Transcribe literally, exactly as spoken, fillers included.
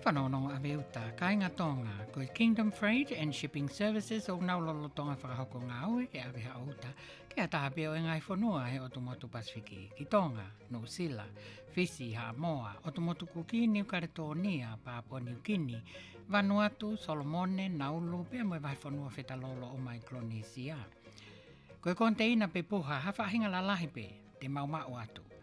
Whanonga a veuta, kainga tonga, koe Kingdom Freight and Shipping Services o naulolo tonga whakahoko ngā ue e awe hauta, ke a taha peo e ngai whanua he Otomotu Pasifiki, ki Tonga, New Zealand, Fiji, Samoa, Otomotu Kuki, New Caledonia, Papua New Guinea, Vanuatu, Solomone, Nauru, pia moe vai whanua whetalolo o Micronesia. Koe konteina pe puha, hawha hinga la lahi pe, te maumau atu.